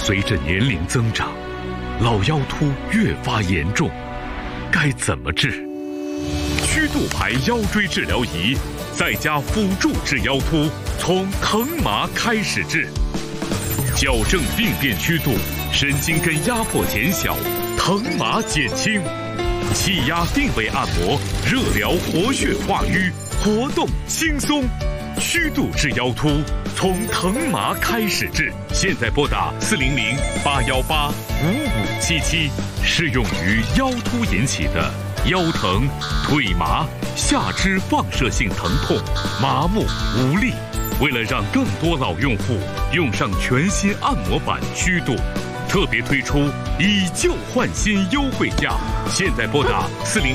随着年龄增长，老腰突越发严重，该怎么治？曲度牌腰椎治疗仪在家辅助治腰突，从疼麻开始治，矫正病变曲度，神经根压迫减小，疼麻减轻，气压定位按摩，热疗活血化瘀，活动轻松。曲度治腰突，从疼麻开始治。现在拨打400-818-5577，适用于腰突引起的腰疼、腿麻、下肢放射性疼痛、麻木无力。为了让更多老用户用上全新按摩板曲度，特别推出以旧换新优惠价。现在拨打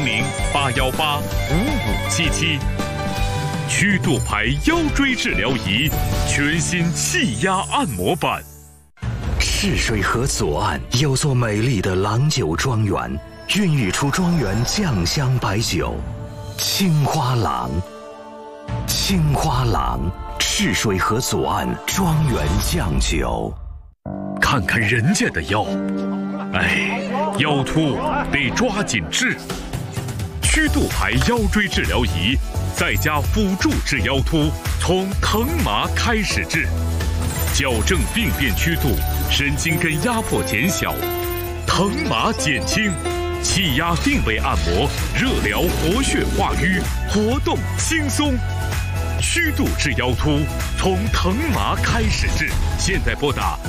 400-818-5577。曲度牌腰椎治疗仪，全新气压按摩板。 赤水河左岸有座美丽的郎酒庄园，孕育出庄园酱香白酒青花郎。青花郎，赤水河左岸庄园酱酒。 看看人家的腰，腰突得抓紧治。曲度牌腰椎治疗仪在家辅助治腰突，从疼麻开始治，矫正病变曲度，神经根压迫减小，疼麻减轻，气压定位按摩，热疗活血化瘀，活动轻松。曲度治腰突，从疼麻开始治。现在拨打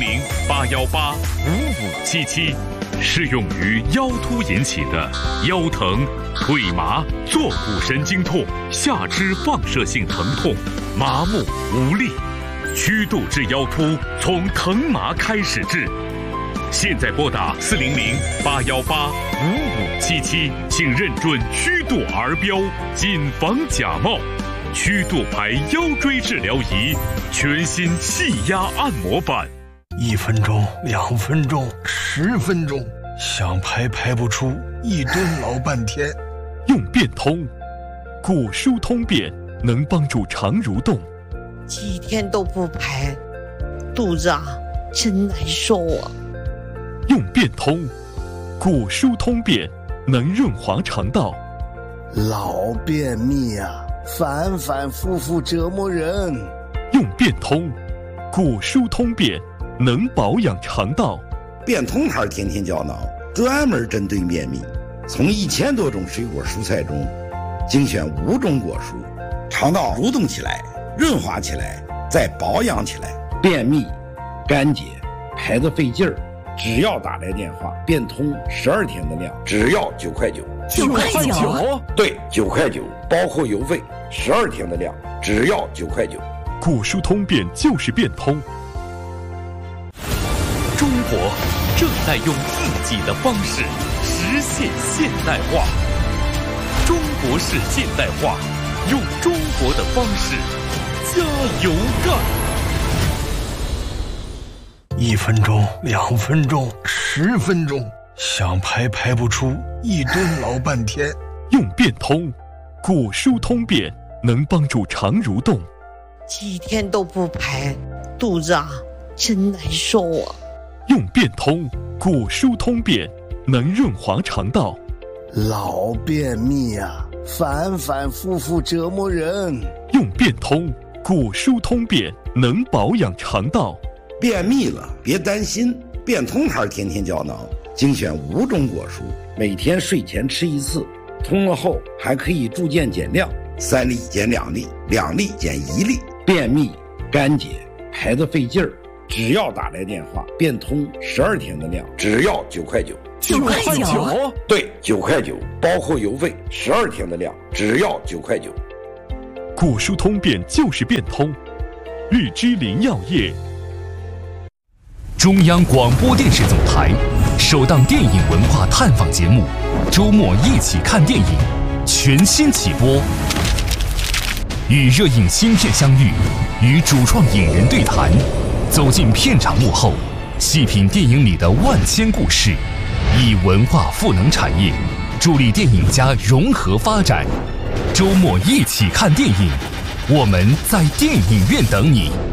400-818-5577，适用于腰突引起的腰疼、腿麻、坐骨神经痛、下肢放射性疼痛、麻木无力。曲度治腰突，从疼麻开始治。现在拨打400-818-5577，请认准曲度儿标，谨防假冒。曲度牌腰椎治疗仪，全新气压按摩板。 1分钟、2分钟、10分钟，想排不出，一蹲老半天。 用变通，骨疏通便能帮助肠蠕动。 几天都不排，肚子真难受啊。 用变通，骨疏通便能润滑肠道。 老便秘反反复复折磨人。 用变通，骨疏通便能保养肠道。 变通牌天天胶囊专门针对便秘，从1000多种水果蔬菜中精选5种果蔬，肠道蠕动起来，润滑起来，再保养起来。便秘、干结、排得费劲儿，只要打来电话，变通12天的量，只要9块9。 9块9？ 对，9块9，包括邮费，12天的量，只要9块9。 骨疏通便就是变通。 中国正在用自己的方式实现现代化。中国式现代化，用中国的方式加油干。 1分钟、2分钟、10分钟，想排不出，一蹲老半天。 用变通，骨疏通便能帮助肠蠕动。 几天都不排，肚子真难受啊。 用变通，骨疏通便能润滑肠道。 老便秘反反复复折磨人。 用变通，骨疏通便能保养肠道。 便秘了别担心，变通牌天天胶囊精选5种果蔬，每天睡前吃1次，通了后还可以逐渐减量，3粒减2粒，2粒减1粒。便秘、干结、排得费劲儿，只要打来电话，变通12天的量，只要9块9。 9块9？ 对，9块9，包括邮费，12天的量，只要9块9。 骨疏通便就是变通。日之林药业。 中央广播电视总台首档电影文化探访节目《周末一起看电影》全新起播，与热映新片相遇，与主创影人对谈，走进片场幕后，细品电影里的万千故事，以文化赋能产业，助力电影家融合发展。周末一起看电影，我们在电影院等你。